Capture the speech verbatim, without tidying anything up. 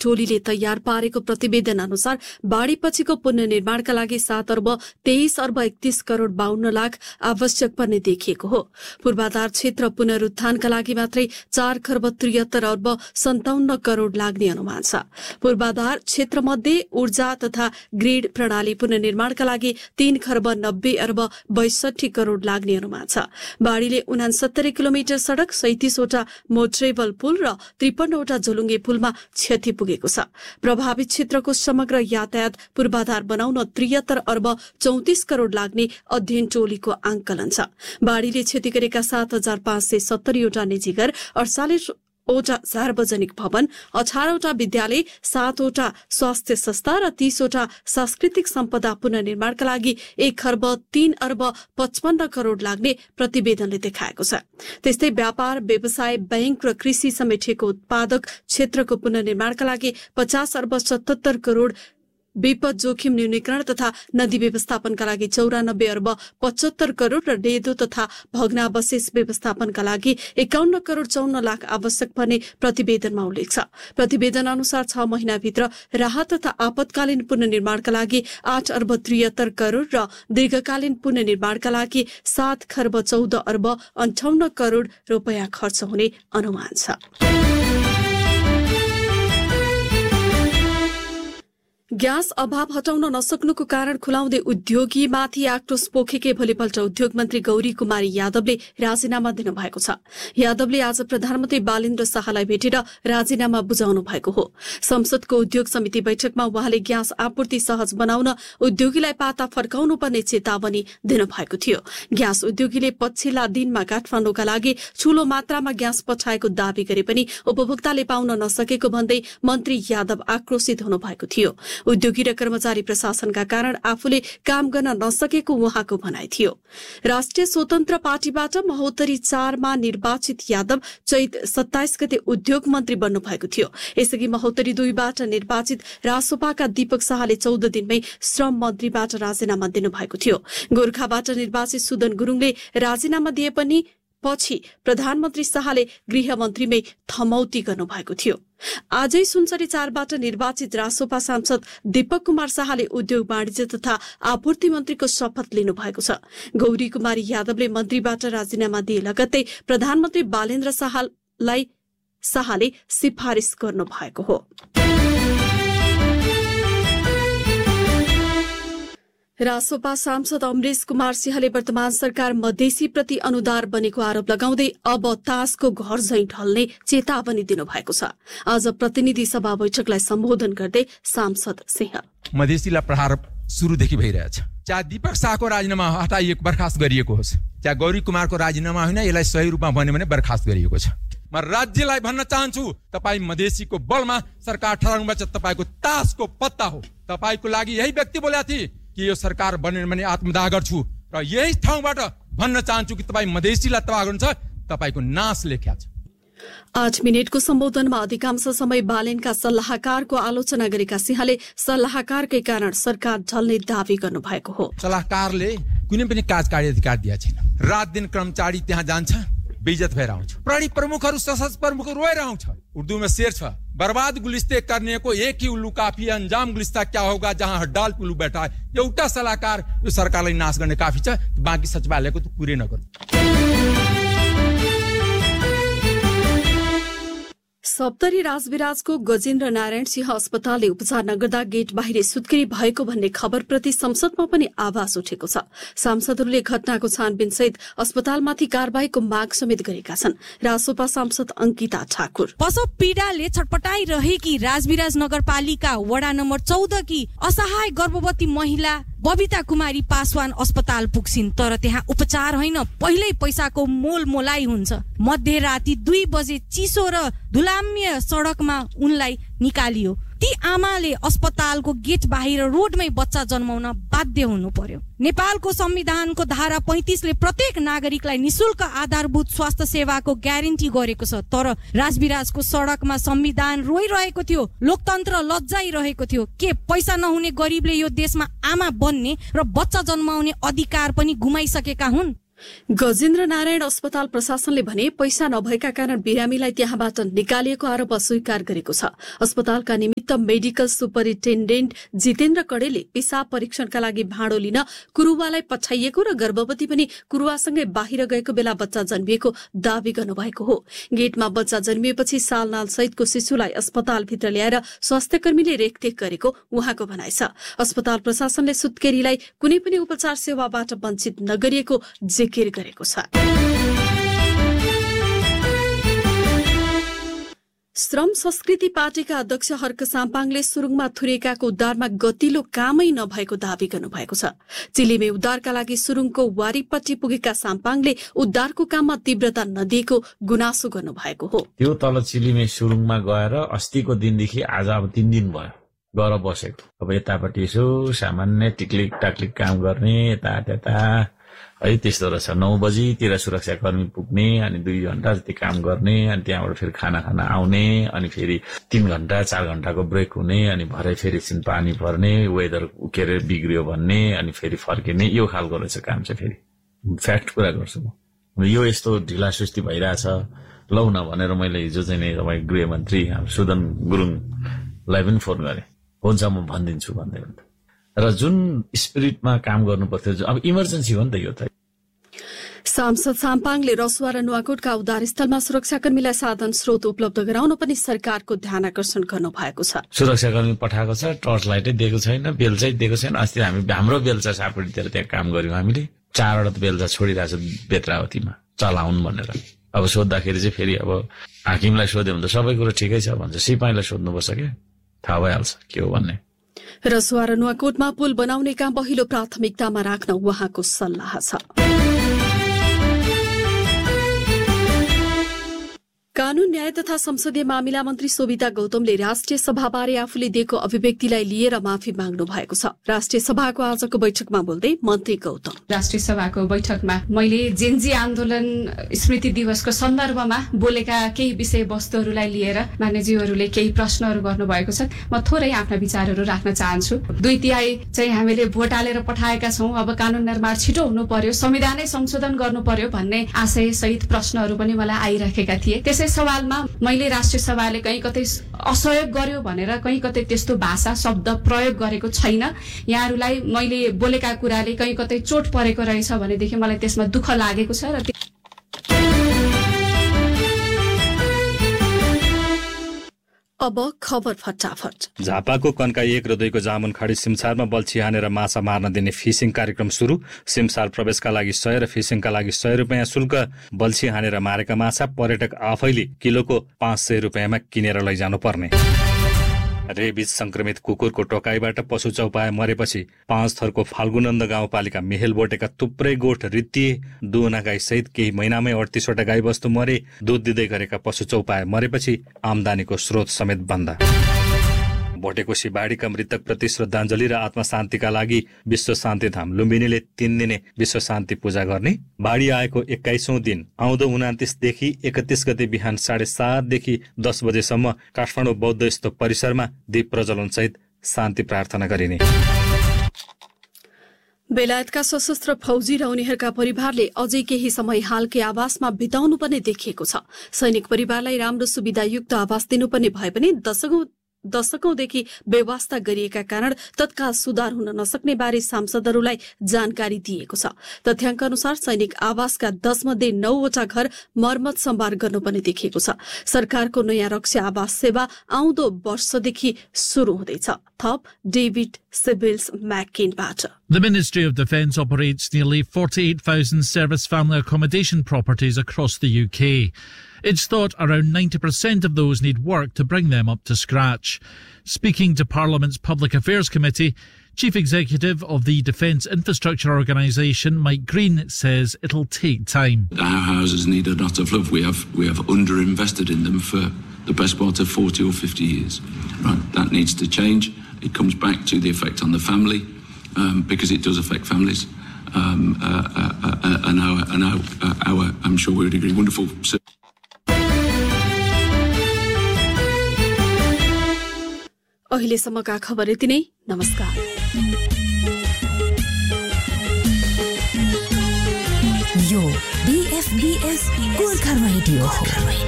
टोलीले तयार पारेको प्रतिवेदन अनुसार बाढ़ीपछिको पुनर्निर्माणका लागि सात अर्ब तेइस अर्ब एकतीस करोड़ बाहन्न लाख आवश्यक पर्ने देखिएको हो। पूर्वाधार क्षेत्र पुनरुत्थानका लागि मात्रै चार खर्ब त्रिहत्तर अर्ब सन्ताउन्न करोड़ लाग्ने अनुमान छ। पूर्वाधार क्षेत्र मध्ये ऊर्जा तथा ग्रिड प्रणाली पुनर्निर्माणका लागि तीन खर्ब नब्बे अर्ब बैसठी करोड़ लाग्ने अनुमान छ। बाढ़ीले उनासत्तरी किलोमिटर सड़क, सैतिसवटा मोटरेबल पुल र त्रिपन्नवटा झोलुङ्गे पुलमा क्षति पुगेको छ। प्रभावित क्षेत्रको समग्र यातायात पूर्वाधार बनाउन त्रिहत्तर अर्ब चौतिस करोड़ लाग्ने अध्ययन टोलीको आंकलन छ। बाढ़ीले क्षति गरेका सात हजार पाँच सय सत्तरीवटा निजी घर, अडचालिस वटा सार्वजनिक भवन, अठारवटा विद्यालय, सातवटा स्वास्थ्य संस्था र तीसवटा सांस्कृतिक सम्पदा पुनर्निर्माणका लागि एक खर्ब तीन अर्ब पचपन्न करोड़ लाग्ने प्रतिवेदनले देखाएको छ। त्यस्तै व्यापार, व्यवसाय, बैंक र कृषि समेटिएको उत्पादक क्षेत्रको पुनर्निर्माणका लागि पचास अर्ब सतहत्तर करोड़, विपद जोखिम न्यूनीकरण तथा नदी व्यवस्थापनका लागि चौरानब्बे अर्ब पचहत्तर करोड़ र डेदो तथा भग्नावशेष व्यवस्थापनका लागि एकाउन्न करोड़ चौन्न लाख आवश्यक पर्ने प्रतिवेदनमा उल्लेख छ। प्रतिवेदन अनुसार छ महिनाभित्र राहत तथा आपतकालीन पुनर्निर्माणका लागि आठ अर्ब त्रिहत्तर करोड़ र दीर्घकालीन पुनर्निर्माणका लागि सात खर्ब चौध अर्ब अन्ठाउन्न करोड़ रुपियाँ खर्च हुने अनुमान छ। ग्यास अभाव हटाउन नसक्नुको कारण खुलाउँदै उद्योगीमाथि आक्रोश पोखेकै भोलिपल्ट उद्योग मन्त्री गौरी कुमारी यादवले राजीनामा दिनुभएको छ। यादवले आज प्रधानमन्त्री बालेन्द्र शाहलाई भेटेर राजीनामा बुझाउनु भएको हो। संसदको उद्योग समिति बैठकमा उहाँले ग्यास आपूर्ति सहज बनाउन उद्योगीलाई पाता फर्काउनु पर्ने चेतावनी दिनुभएको थियो। ग्यास उद्योगीले पछिल्ला दिनमा काठमाडौँका लागि ठूलो मात्रामा ग्यास पठाएको दावी गरे पनि उपभोक्ताले पाउन नसकेको भन्दै मन्त्री यादव आक्रोशित हुनुभएको थियो। उद्योगी र कर्मचारी प्रशासनका कारण आफूले काम गर्न नसकेको उहाँको भनाइ थियो। राष्ट्रिय स्वतन्त्र पार्टीबाट महोत्तरी चारमा निर्वाचित यादव चैत सत्ताइस गते उद्योग मन्त्री बन्नु भएको थियो। यसअघि महोत्तरी दुईबाट निर्वाचित रासोपाका दीपक शाहले चौध दिनमै श्रम मन्त्रीबाट राजीनामा दिनुभएको थियो। गोर्खाबाट निर्वाचित सुदन गुरुङले राजीनामा दिए पनि पछि प्रधानमन्त्री शाहले गृहमन्त्रीमै थमौती गर्नुभएको थियो। आजै सुनसरी चारबाट निर्वाचित रासोपा सांसद दीपक कुमार शाहले उद्योग वाणिज्य तथा आपूर्ति मन्त्रीको शपथ लिनुभएको छ। गौरी कुमारी यादवले मन्त्रीबाट राजीनामा दिए लगत्तै प्रधानमन्त्री बालेन्द्र शाहलाई शाहले सिफारिस गर्नु भएको हो। रासोपा सांसद अमरेश कुमार सिंहले वर्तमान सरकार मधेसी प्रति अनुदार बनेको आरोप लगाउँदै अब तासको घर झैं ढल्ने चेतावनी दिनुभएको छ। आज प्रतिनिधि सभा बैठकलाई सम्बोधन गर्दै सांसद सिंह मधेसीलाई प्रहार सुरुदेखि भइरहेछ। चाहे दीपक शाहको राजीनामा हटाइएको बर्खास्त गरिएको होस्, चाहे गौरी कुमारको राजीनामा होइन, यसलाई सही रूपमा भन्यो भने बर्खास्त गरिएको छ। म राज्यलाई भन्न चाहन्छु, तपाईँ मधेसीको बलमा सरकार ठहराउनु छ, तपाईँको तासको पत्ता हो। तपाईँको लागि यही व्यक्ति बोलेको थिए कि यो सरकार बन्यो भने आत्मदाह गर्छु, र यही ठाउँबाट भन्न चाहन्छु कि तपाईँ मधेसीलाई तबाह गर्नुहुन्छ, तपाईँको नाश लेख्या छ। आठ मिनटको सम्बोधनमा अधिकांश समय बालेनका सल्लाहकारको आलोचना गरेका सिंहले सल्लाहकारकै कारण सरकार ढल्ने दावी गर्नु भएको हो। सल्लाहकारले कुनै पनि कार्यकारी अधिकार दिएको छैन। रात दिन कर्मचारी त्यहाँ जान्छ, बेइज्जत भएर आउँछ। प्रहरी प्रमुखहरू, सशस्त्र प्रमुखहरू रोएर आउँछ। उर्दूमा शेर छ, बर्बाद गुलिस्ते करने को एक ही उल्लू काफी, अंजाम गुलिस्ता क्या होगा जहां हड्डाल पुल्लू बैठा है। एउटा सल्लाहकार यो सरकारलाई नाश गर्ने काफी छ, बाँकी सचिवालयको त कुरै नगर्नु। सप्तरी राजविराजको गजेन्द्र नारायण सिंह अस्पतालले उपचार नगर्दा गेट बाहिर सुत्केरी भएको भन्ने खबरप्रति संसदमा पनि आवाज उठेको छ। सांसदहरूले घटनाको छानबिन सहित अस्पतालमाथि कारबाहीको माग समेत गरेका छन्। रासोपा सांसद अंकिता ठाकुर प्रसव पीडाले छटपटाइरहेकी राजविराज नगरपालिका वडा नम्बर चौध की असहाय गर्भवती महिला बबिता कुमारी पासवान अस्पताल पुग्छिन्, तर त्यहाँ उपचार होइन, पहिल्यै पैसाको मोल मोलाई हुन्छ। मध्यराति दुई बजे चिसो र धुलाम्य सडकमा उनलाई निकालियो। ती आमाले अस्पतालको गेट बाहिर रोडमै बच्चा जन्माउन बाध्य हुनु पर्यो। नेपालको संविधानको धारा पैंतीसले प्रत्येक नागरिकलाई निशुल्क आधारभूत स्वास्थ्य सेवाको ग्यारेन्टी गरेको छ, तर राजविराजको सडकमा संविधान रोइरहेको थियो, लोकतन्त्र लज्जाइरहेको थियो। के पैसा नहुने गरिबले यो देशमा आमा बन्ने र बच्चा जन्माउने अधिकार पनि गुमाइसकेका हुन्? गजेन्द्र नारायण अस्पताल प्रशासनले भने पैसा नभएका कारण बिरामीलाई त्यहाँबाट निकालिएको आरोप अस्वीकार गरेको छ। अस्पतालका निमित्त अतिरिक्त मेडिकल सुपरिन्टेन्डेन्ट जितेन्द्र कडेलले पेशाब परीक्षणका लागि भाँडो लिन कुरुवालाई पठाइएको र गर्भवती पनि कुरुवासँगै बाहिर गएको बेला बच्चा जन्मिएको दावी गर्नुभएको हो। गेटमा बच्चा जन्मिएपछि सालनाल सहितको शिशुलाई अस्पतालभित्र ल्याएर स्वास्थ्यकर्मीले रेखदेख गरेको उहाँको भनाइ छ। अस्पताल प्रशासनले सुत्केरीलाई कुनै पनि उपचार सेवाबाट वञ्चित नगरिएको जिकिर गरेको छ। श्रम संस्कृति पार्टीका अध्यक्ष हर्क साम्पाङले सुरुङमा थुरेकाको उद्धारमा गतिलो कामै नभएको दावी गर्नुभएको छ। चिलीमे उद्धारका लागि सुरुङको वारीपट्टि पुगेका साम्पाङले उद्धारको काममा तीव्रता नदिएको गुनासो गर्नुभएको हो। त्यो तल चिलीमे सुरुङमा गएर अस्तिको दिनदेखि आज अब तीन दिन भयो गएर बसेको। अब यतापट्टि यसो सामान्य टिक्लिक टाक्लिक काम गर्ने यता त्यता है त्यस्तो रहेछ। नौ बजीतिर सुरक्षाकर्मी पुग्ने अनि दुई घण्टा जति काम गर्ने अनि त्यहाँबाट फेरि खाना खाना आउने अनि फेरि तीन घण्टा चार घण्टाको ब्रेक हुने अनि भरे फेरि एकछिन पानी पर्ने वेदर के अरे बिग्रियो भन्ने अनि फेरि फर्किने यो खालको रहेछ काम चाहिँ। फेरि फ्याक्ट कुरा गर्छु म, यो यस्तो ढिला सुस्ती भइरहेछ लौ न भनेर मैले हिजो चाहिँ नि तपाईँ गृहमन्त्री सुदन गुरुङलाई पनि फोन गरेँ, हुन्छ म भनिदिन्छु भन्दै भन्दा। र जुन स्पिरिटमा काम गर्नु पर्थ्यो अब इमर्जेन्सी हो नि त यो त। सांसद साम्पाङले रसुवा र नुवाकोटका उद्धार स्थलमा सुरक्षाकर्मीलाई साधन स्रोत उपलब्ध गराउन पनि सरकारको ध्यान आकर्षण गर्नु भएको छ। सुरक्षाकर्मी पठाएको छ, टर्च लाइटै दिएको छैन, बेलचा दिएको छैन। अस्ति हामी हाम्रो बेलचा सापटीतिर त्यहाँ काम गर्यौं हामीले, चारवटा बेलचा छोडिरहेको छ बेत्रावतीमा चलाउन् भनेर। अब सोद्धाखेरि चाहिँ फेरि अब हाकिमलाई सोध्यो भने त सबै कुरो ठिकै छ भन्छ, सिपाहीलाई सोध्नुपर्छ क्या, थाहा भइहाल्छ के हो भन्ने। रसुवा र नुवाकोटमा पुल बनाउने काम पहिलो प्राथमिकतामा राख्न उहाँको सल्लाह छ। कानून न्याय तथा संसदीय मामिला मन्त्री सोभिता गौतमले राष्ट्रिय सभाबारे आफूले दिएको अभिव्यक्तिलाई लिएर माफी माग्नु भएको छ। राष्ट्रिय सभाको आजको बैठकमा बोल्दै मन्त्री गौतम, राष्ट्रिय सभाको बैठकमा मैले जेन्जी आन्दोलन स्मृति दिवसको सन्दर्भमा बोलेका केही विषयवस्तुहरूलाई लिएर मान्यज्यूहरूले केही प्रश्नहरू गर्नुभएको छ। म थोरै आफ्ना विचारहरू राख्न चाहन्छु। दुई तिहाई चाहिँ हामीले भोट हालेर पठाएका छौं, अब कानून निर्माण छिटो हुनु पर्यो, संविधानै संशोधन गर्नु पर्यो भन्ने आशय सहित प्रश्नहरू पनि मलाई आइरहेका थिए। त्यसै सवालमा मैले राष्ट्रिय सभाले कहीँ कतै असहयोग गर्यो भनेर कहीँ कतै त्यस्तो भाषा शब्द प्रयोग गरेको छैन। यहाँहरूलाई मैले बोलेका कुराले कहीँ कतै चोट परेको रहेछ भनेदेखि मलाई त्यसमा दुःख लागेको छ। र अब खबर फटाफट। झापाको कन्काई एक र दुईको जामुनखाडी सिमसारमा बल्छी हानेर माछा मार्न दिने फिसिङ कार्यक्रम सुरु। सिमसार प्रवेशका लागि सय र फिसिङका लागि सय रुपियाँ शुल्क। बल्छी हानेर मारेका माछा पर्यटक आफैले किलोको पाँच सय रुपियाँमा किनेर लैजानु पर्ने। रेबिज संक्रमित कुकुरको टोकाइबाट पशु चौपाया मरेपछि पाँच थरको फाल्गुनन्द गाउँपालिका मेहेलबोटेका थुप्रै गोठ रित्तिए। दुहुना गाई सहित केही महिनामै अडतिसवटा गाईबस्तु मरे। दुध दिँदै गरेका पशु चौपाया मरेपछि आमदानीको स्रोत समेत बन्द। भोटेकोशी बाढीका मृतकप्रति श्रद्धाञ्जली र आत्मा शान्तिका लागि विश्व शान्ति धाम लुम्बिनीले तीन दिने विश्व शान्ति पूजा गर्ने। बाढी आएको एक्काइसौं दिन आउँदो उनातिसदेखि एकतिस गते बिहान साढे सातदेखि दस बजेसम्म काठमाडौँ बौद्ध स्तूप परिसरमा दीप प्रज्वलन सहित शान्ति प्रार्थना गरिने। बेलायतका सशस्त्र फौजी र उनीहरूका परिवारले अझै केही समय हालकै आवासमा बिताउनु पर्ने देखिएको छ। सैनिक परिवारलाई राम्रो सुविधायुक्त आवास दिनुपर्ने भए पनि दशकौं दशकौंदेखि व्यवस्था गरिएका कारण तत्काल सुधार हुन नसक्ने बारे सांसदहरूलाई जानकारी दिएको छ। तथ्याङ्क अनुसार सैनिक आवासका दस मध्ये नौवटा घर मर्मत सम्भार गर्नुपर्ने देखिएको छ। सरकारको नयाँ रक्षा आवास सेवा आउँदो वर्षदेखि शुरू हुँदैछ। थप David सिबिल्स म्याकिनबाट। The Ministry of Defence operates nearly forty-eight thousand service family accommodation properties across the U K. It's thought around ninety percent of those need work to bring them up to scratch. Speaking to Parliament's Public Affairs Committee, Chief Executive of the Defence Infrastructure Organisation, Mike Green, says it'll take time. Our houses need a lot of love. We have we have underinvested in them for the best part of forty or fifty years. Right, that needs to change. It comes back to the effect on the family, um, because it does affect families. Um, uh, uh, uh, and our, and our, uh, our, I'm sure we would agree, wonderful. अहिलेसम्मका खबर यति नै। नमस्कार। यो बीएफबीएस Gorkha radio हो।